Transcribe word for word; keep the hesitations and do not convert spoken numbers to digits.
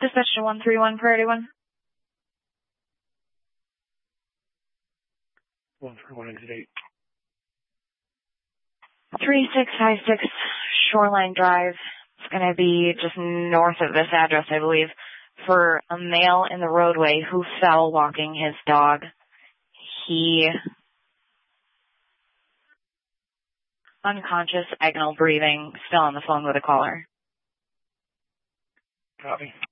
Dispatch to one three one Priority one. one three one exit eight. three six five six Shoreline Drive. It's going to be just north of this address, I believe, for a male in the roadway who fell walking his dog. He unconscious, agonal breathing, still on the phone with a caller. Copy.